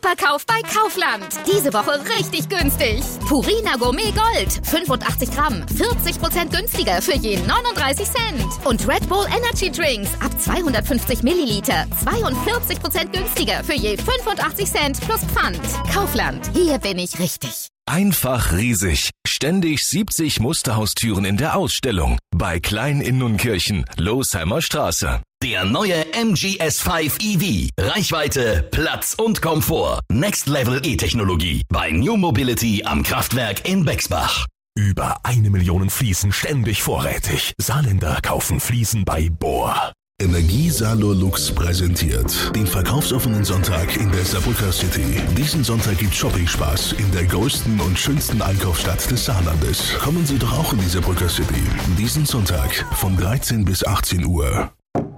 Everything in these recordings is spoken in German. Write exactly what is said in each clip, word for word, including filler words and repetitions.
Superkauf bei Kaufland. Diese Woche richtig günstig. Purina Gourmet Gold. fünfundachtzig Gramm. vierzig Prozent günstiger für je neununddreißig Cent. Und Red Bull Energy Drinks ab zweihundertfünfzig Milliliter. zweiundvierzig Prozent günstiger für je fünfundachtzig Cent plus Pfand. Kaufland. Hier bin ich richtig. Einfach riesig. Ständig siebzig Musterhaustüren in der Ausstellung. Bei Klein in Nunkirchen, Losheimer Straße. Der neue M G S fünf E V. Reichweite, Platz und Komfort. Next Level E-Technologie. Bei New Mobility am Kraftwerk in Bexbach. Über eine Million Fliesen ständig vorrätig. Saarländer kaufen Fliesen bei Bohr. Energie Saarlor-Lux präsentiert den verkaufsoffenen Sonntag in der Saarbrücker City. Diesen Sonntag gibt Shopping-Spaß in der größten und schönsten Einkaufsstadt des Saarlandes. Kommen Sie doch auch in die Saarbrücker City. Diesen Sonntag von dreizehn bis achtzehn Uhr.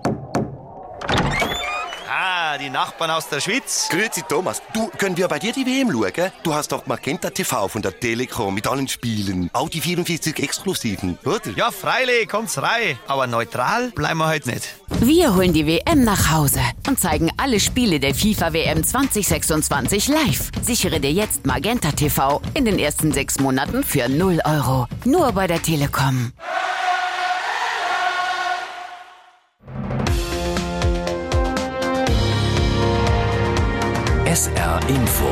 Ah, die Nachbarn aus der Schweiz. Grüezi Thomas, du, können wir bei dir die W M schauen? Du hast doch Magenta T V von der Telekom mit allen Spielen. Auch die vierundvierzig Exklusiven, oder? Ja, freilich, kommt's rein. Aber neutral bleiben wir heute nicht. Wir holen die W M nach Hause und zeigen alle Spiele der FIFA W M zwanzig sechsundzwanzig live. Sichere dir jetzt Magenta T V in den ersten sechs Monaten für null Euro. Nur bei der Telekom. S R Info.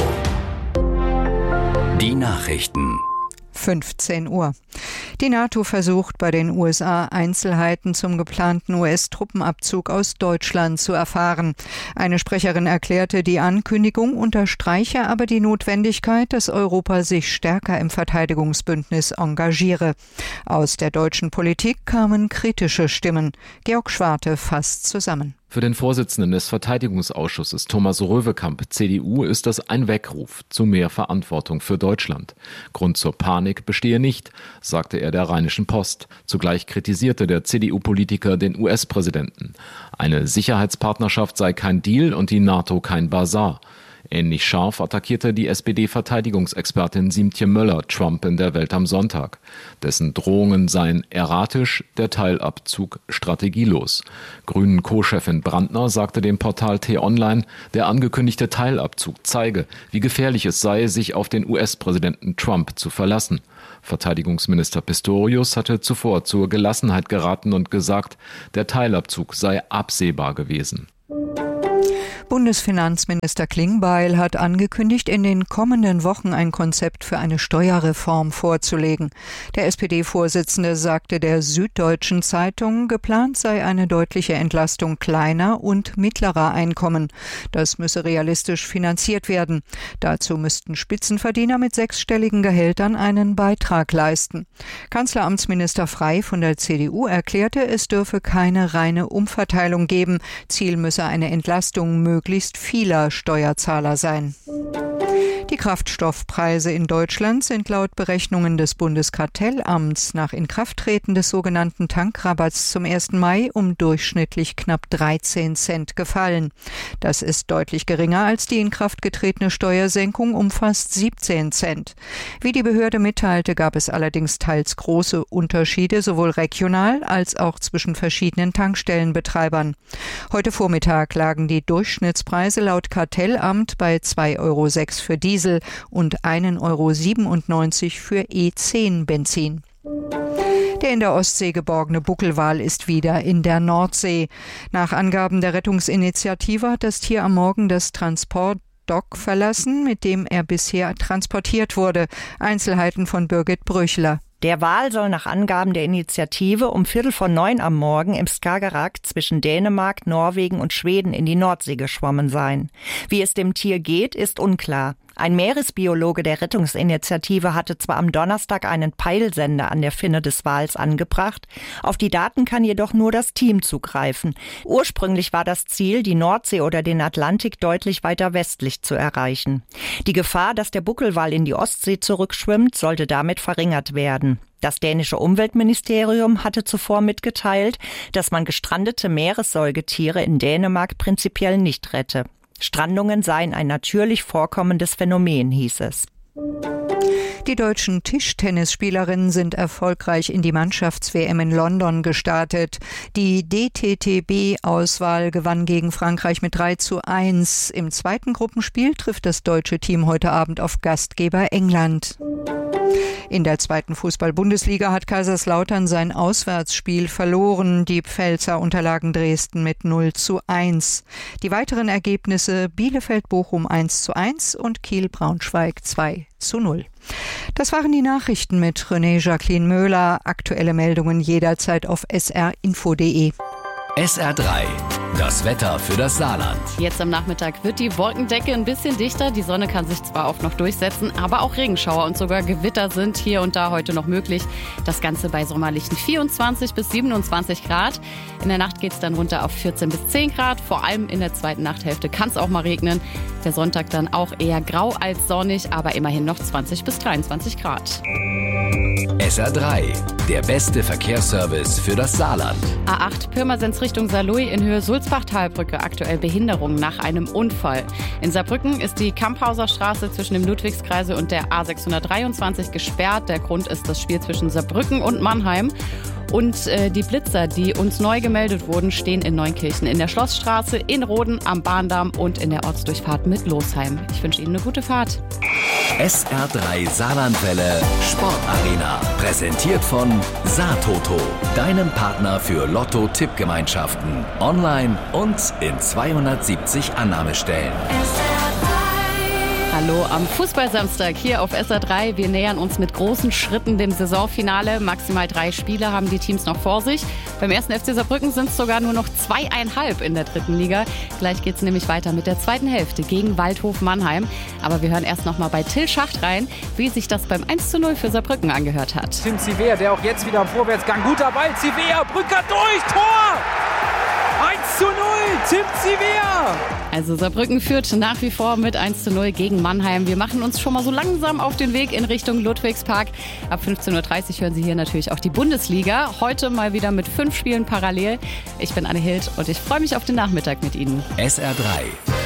Die Nachrichten. fünfzehn Uhr. Die NATO versucht bei den U S A Einzelheiten zum geplanten U S-Truppenabzug aus Deutschland zu erfahren. Eine Sprecherin erklärte, die Ankündigung unterstreiche aber die Notwendigkeit, dass Europa sich stärker im Verteidigungsbündnis engagiere. Aus der deutschen Politik kamen kritische Stimmen. Georg Schwarte fasst zusammen. Für den Vorsitzenden des Verteidigungsausschusses Thomas Röwekamp, C D U, ist das ein Weckruf zu mehr Verantwortung für Deutschland. Grund zur Panik bestehe nicht, sagte er der Rheinischen Post. Zugleich kritisierte der C D U-Politiker den U S-Präsidenten. Eine Sicherheitspartnerschaft sei kein Deal und die NATO kein Basar. Ähnlich scharf attackierte die S P D-Verteidigungsexpertin Siemtje Möller Trump in der Welt am Sonntag. Dessen Drohungen seien erratisch, der Teilabzug strategielos. Grünen Co-Chefin Brandner sagte dem Portal T-Online, der angekündigte Teilabzug zeige, wie gefährlich es sei, sich auf den U S-Präsidenten Trump zu verlassen. Verteidigungsminister Pistorius hatte zuvor zur Gelassenheit geraten und gesagt, der Teilabzug sei absehbar gewesen. Bundesfinanzminister Klingbeil hat angekündigt, in den kommenden Wochen ein Konzept für eine Steuerreform vorzulegen. Der S P D-Vorsitzende sagte der Süddeutschen Zeitung, geplant sei eine deutliche Entlastung kleiner und mittlerer Einkommen. Das müsse realistisch finanziert werden. Dazu müssten Spitzenverdiener mit sechsstelligen Gehältern einen Beitrag leisten. Kanzleramtsminister Frey von der C D U erklärte, es dürfe keine reine Umverteilung geben. Ziel müsse eine Entlastung möglich möglichst vieler Steuerzahler sein. Die Kraftstoffpreise in Deutschland sind laut Berechnungen des Bundeskartellamts nach Inkrafttreten des sogenannten Tankrabatts zum ersten Mai um durchschnittlich knapp dreizehn Cent gefallen. Das ist deutlich geringer als die in Kraft getretene Steuersenkung um fast siebzehn Cent. Wie die Behörde mitteilte, gab es allerdings teils große Unterschiede, sowohl regional als auch zwischen verschiedenen Tankstellenbetreibern. Heute Vormittag lagen die Durchschnittspreise laut Kartellamt bei zwei Euro sechs für Diesel und ein Euro siebenundneunzig für E zehn Benzin. Der in der Ostsee geborgene Buckelwal ist wieder in der Nordsee. Nach Angaben der Rettungsinitiative hat das Tier am Morgen das Transportdock verlassen, mit dem er bisher transportiert wurde. Einzelheiten von Birgit Brüchler. Der Wal soll nach Angaben der Initiative um Viertel vor neun am Morgen im Skagerrak zwischen Dänemark, Norwegen und Schweden in die Nordsee geschwommen sein. Wie es dem Tier geht, ist unklar. Ein Meeresbiologe der Rettungsinitiative hatte zwar am Donnerstag einen Peilsender an der Finne des Wals angebracht, auf die Daten kann jedoch nur das Team zugreifen. Ursprünglich war das Ziel, die Nordsee oder den Atlantik deutlich weiter westlich zu erreichen. Die Gefahr, dass der Buckelwal in die Ostsee zurückschwimmt, sollte damit verringert werden. Das dänische Umweltministerium hatte zuvor mitgeteilt, dass man gestrandete Meeressäugetiere in Dänemark prinzipiell nicht rette. Strandungen seien ein natürlich vorkommendes Phänomen, hieß es. Die deutschen Tischtennisspielerinnen sind erfolgreich in die Mannschafts-W M in London gestartet. Die D T T B-Auswahl gewann gegen Frankreich mit drei zu eins. Im zweiten Gruppenspiel trifft das deutsche Team heute Abend auf Gastgeber England. In der zweiten Fußball-Bundesliga hat Kaiserslautern sein Auswärtsspiel verloren. Die Pfälzer unterlagen Dresden mit null zu eins. Die weiteren Ergebnisse: Bielefeld-Bochum eins zu eins und Kiel-Braunschweig zwei zu null. Das waren die Nachrichten mit René Jacqueline Möhler. Aktuelle Meldungen jederzeit auf s r info punkt d e. S R drei, das Wetter für das Saarland. Jetzt am Nachmittag wird die Wolkendecke ein bisschen dichter. Die Sonne kann sich zwar auch noch durchsetzen, aber auch Regenschauer und sogar Gewitter sind hier und da heute noch möglich. Das Ganze bei sommerlichen vierundzwanzig bis siebenundzwanzig Grad. In der Nacht geht es dann runter auf vierzehn bis zehn Grad. Vor allem in der zweiten Nachthälfte kann es auch mal regnen. Der Sonntag dann auch eher grau als sonnig, aber immerhin noch zwanzig bis dreiundzwanzig Grad. S R drei, der beste Verkehrsservice für das Saarland. A acht Pirmasens Richtung Saarlouis in Höhe Sulzbach-Talbrücke, aktuell Behinderung nach einem Unfall. In Saarbrücken ist die Kamphauser Straße zwischen dem Ludwigskreisel und der A sechshundertdreiundzwanzig gesperrt. Der Grund ist das Spiel zwischen Saarbrücken und Mannheim. Und äh, die Blitzer, die uns neu gemeldet wurden, stehen in Neunkirchen, in der Schlossstraße, in Roden, am Bahndamm und in der Ortsdurchfahrt mit Losheim. Ich wünsche Ihnen eine gute Fahrt. S R drei Saarlandwelle Sportarena. Präsentiert von Saartoto, deinem Partner für Lotto-Tippgemeinschaften. Online und in zweihundertsiebzig Annahmestellen. Hallo am Fußballsamstag hier auf S R drei. Wir nähern uns mit großen Schritten dem Saisonfinale. Maximal drei Spiele haben die Teams noch vor sich. Beim ersten F C Saarbrücken sind es sogar nur noch zweieinhalb in der dritten Liga. Gleich geht es nämlich weiter mit der zweiten Hälfte gegen Waldhof Mannheim. Aber wir hören erst noch mal bei Till Schacht rein, wie sich das beim eins zu null für Saarbrücken angehört hat. Tim Zivea, der auch jetzt wieder am Vorwärtsgang. Guter Ball, Zivea, Brücker durch, Tor! eins zu null, Tim Zivea! Also Saarbrücken führt nach wie vor mit eins zu null gegen Mannheim. Wir machen uns schon mal so langsam auf den Weg in Richtung Ludwigspark. Ab fünfzehn Uhr dreißig hören Sie hier natürlich auch die Bundesliga. Heute mal wieder mit fünf Spielen parallel. Ich bin Anne Hild und ich freue mich auf den Nachmittag mit Ihnen. S R drei.